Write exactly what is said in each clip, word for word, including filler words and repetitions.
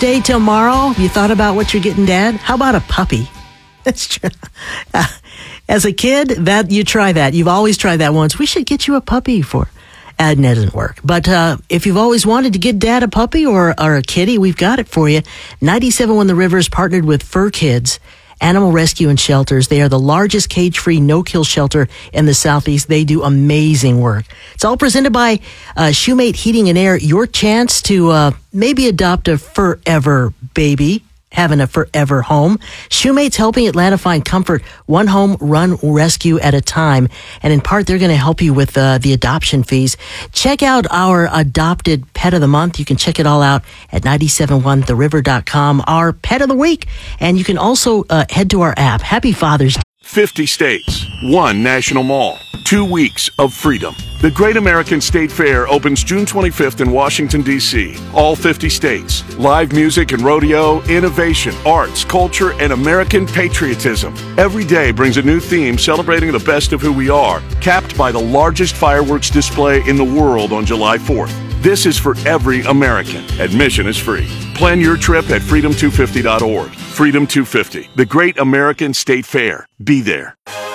Day tomorrow. You thought about what you're getting, Dad? How about a puppy? That's true. Uh, as a kid, that you try that. You've always tried that once. We should get you a puppy for. Uh, that doesn't work. But uh, if you've always wanted to get Dad a puppy or, or a kitty, we've got it for you. ninety-seven point one The River's partnered with Fur Kids Animal Rescue and Shelters. They are the largest cage-free, no-kill shelter in the Southeast. They do amazing work. It's all presented by uh, Shoemate Heating and Air. Your chance to uh, maybe adopt a forever baby, having a forever home. Shoemate's helping Atlanta find comfort one home run rescue at a time. And in part, they're going to help you with uh, the adoption fees. Check out our adopted pet of the month. You can check it all out at nine seven one the river dot com, our pet of the week. And you can also uh, head to our app. Happy Father's Day. fifty states, one national mall, two weeks of freedom. The Great American State Fair opens June twenty-fifth in Washington, D C All fifty states. Live music and rodeo, innovation, arts, culture, and American patriotism. Every day brings a new theme celebrating the best of who we are, capped by the largest fireworks display in the world on July fourth. This is for every American. Admission is free. Plan your trip at freedom two fifty dot org. Freedom two fifty, the Great American State Fair. Be there.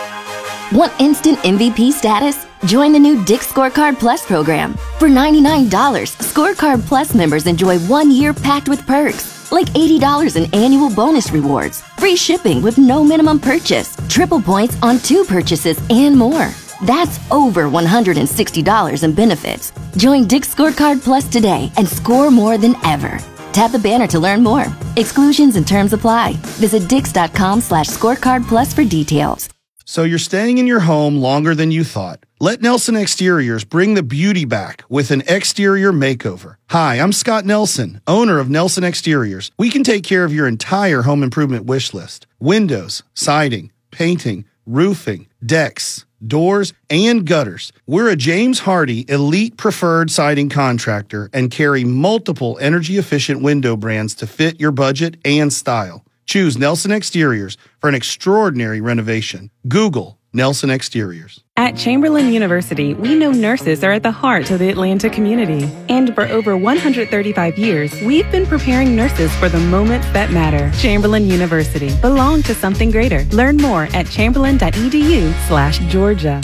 Want instant M V P status? Join the new Dick's Scorecard Plus program. For ninety-nine dollars, Scorecard Plus members enjoy one year packed with perks, like eighty dollars in annual bonus rewards, free shipping with no minimum purchase, triple points on two purchases, and more. That's over one hundred sixty dollars in benefits. Join Dick's Scorecard Plus today and score more than ever. Tap the banner to learn more. Exclusions and terms apply. Visit dix.com slash scorecard plus for details. So you're staying in your home longer than you thought. Let Nelson Exteriors bring the beauty back with an exterior makeover. Hi, I'm Scott Nelson, owner of Nelson Exteriors. We can take care of your entire home improvement wish list. Windows, siding, painting, roofing, decks, doors, and gutters. We're a James Hardie Elite Preferred Siding Contractor and carry multiple energy-efficient window brands to fit your budget and style. Choose Nelson Exteriors for an extraordinary renovation. Google Nelson Exteriors. At Chamberlain University, we know nurses are at the heart of the Atlanta community. And for over one hundred thirty-five years, we've been preparing nurses for the moments that matter. Chamberlain University. Belong to something greater. Learn more at chamberlain.edu slash Georgia.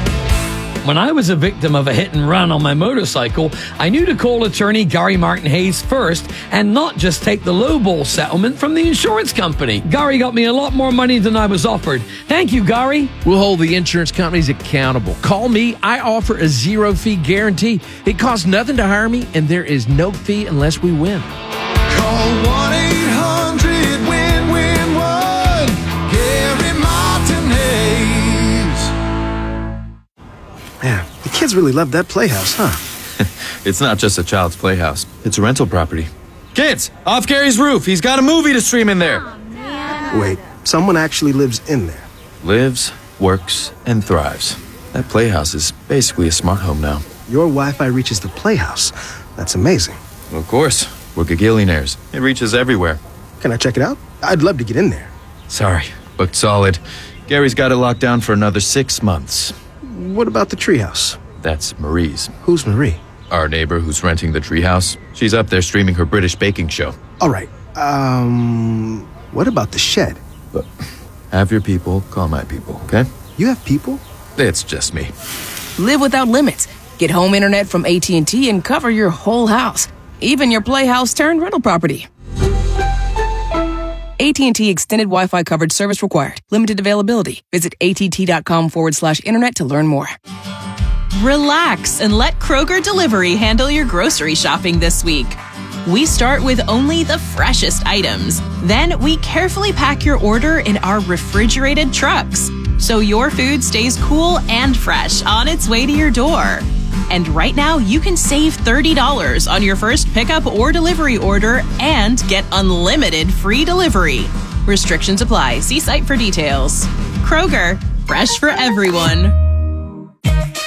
When I was a victim of a hit and run on my motorcycle, I knew to call attorney Gary Martin Hayes first and not just take the lowball settlement from the insurance company. Gary got me a lot more money than I was offered. Thank you, Gary. We'll hold the insurance companies accountable. Call me. I offer a zero-fee guarantee. It costs nothing to hire me, and there is no fee unless we win. Call one eight hundred win win one. Gary Martin Hayes. Man, the kids really love that playhouse, huh? It's not just a child's playhouse. It's a rental property. Kids, off Gary's roof. He's got a movie to stream in there. Oh, wait, someone actually lives in there. Lives, works, and thrives. That playhouse is basically a smart home now. Your Wi-Fi reaches the playhouse. That's amazing. Of course. We're gagillionaires. It reaches everywhere. Can I check it out? I'd love to get in there. Sorry, booked solid. Gary's got it locked down for another six months. What about the treehouse? That's Marie's. Who's Marie? Our neighbor who's renting the treehouse. She's up there streaming her British baking show. All right. Um, what about the shed? But have your people call my people, okay? You have people? It's just me. Live without limits. Get home internet from A T and T and cover your whole house. Even your playhouse turned rental property. A T and T Extended Wi-Fi coverage service required. Limited availability. Visit att.com forward slash internet to learn more. Relax and let Kroger Delivery handle your grocery shopping this week. We start with only the freshest items. Then we carefully pack your order in our refrigerated trucks, so your food stays cool and fresh on its way to your door. And right now, you can save thirty dollars on your first pickup or delivery order and get unlimited free delivery. Restrictions apply. See site for details. Kroger, fresh for everyone.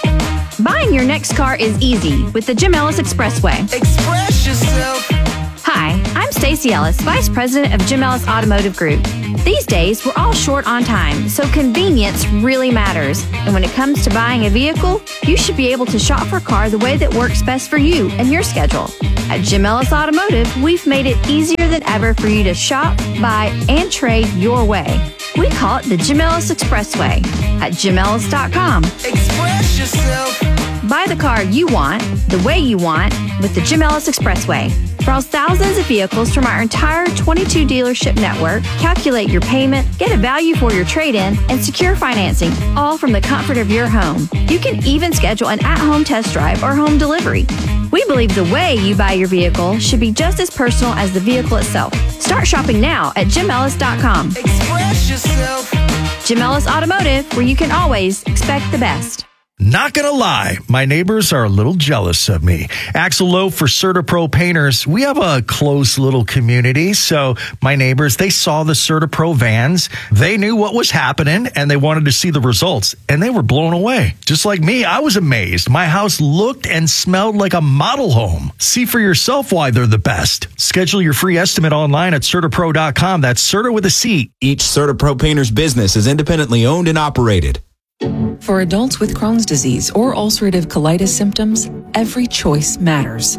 Buying your next car is easy with the Jim Ellis Expressway. Express yourself. Hi, Hi, I'm Stacey Ellis, Vice President of Jim Ellis Automotive Group. These days, we're all short on time, so convenience really matters. And when it comes to buying a vehicle, you should be able to shop for a car the way that works best for you and your schedule. At Jim Ellis Automotive, we've made it easier than ever for you to shop, buy, and trade your way. We call it the Jim Ellis Expressway at jim ellis dot com. Express yourself. Buy the car you want, the way you want, with the Jim Ellis Expressway. Browse thousands of vehicles from our entire twenty-two dealership network, calculate your payment, get a value for your trade-in, and secure financing, all from the comfort of your home. You can even schedule an at-home test drive or home delivery. We believe the way you buy your vehicle should be just as personal as the vehicle itself. Start shopping now at jim ellis dot com. Express yourself. Jim Ellis Automotive, where you can always expect the best. Not gonna lie, my neighbors are a little jealous of me. Axel Lowe for CertaPro Painters. We have a close little community, so my neighbors, they saw the CertaPro vans. They knew what was happening, and they wanted to see the results, and they were blown away. Just like me, I was amazed. My house looked and smelled like a model home. See for yourself why they're the best. Schedule your free estimate online at CertaPro dot com. That's Certa with a C. Each CertaPro Painters business is independently owned and operated. For adults with Crohn's disease or ulcerative colitis symptoms, every choice matters.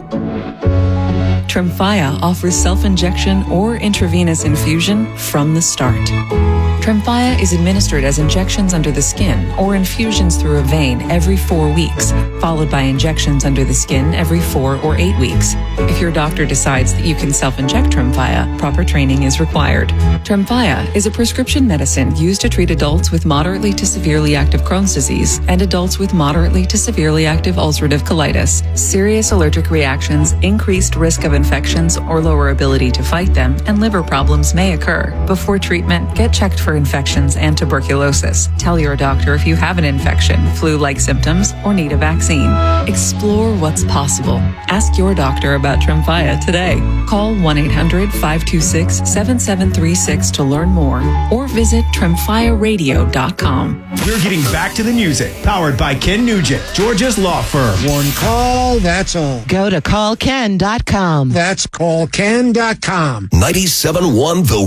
Tremfya offers self-injection or intravenous infusion from the start. Tremfya is administered as injections under the skin or infusions through a vein every four weeks, followed by injections under the skin every four or eight weeks. If your doctor decides that you can self-inject Tremfya, proper training is required. Tremfya is a prescription medicine used to treat adults with moderately to severely active Crohn's disease and adults with moderately to severely active ulcerative colitis. Serious allergic reactions, increased risk of infections or lower ability to fight them, and liver problems may occur. Before treatment, get checked for infections and tuberculosis. Tell your doctor if you have an infection, flu-like symptoms, or need a vaccine. Explore what's possible. Ask your doctor about Tremfya today. Call one eight hundred five two six seven seven three six to learn more or visit tremfya radio dot com. We're getting back to the music. Powered by Ken Nugent, Georgia's law firm. One call, that's all. Go to call ken dot com. That's call ken dot com. ninety-seven point one The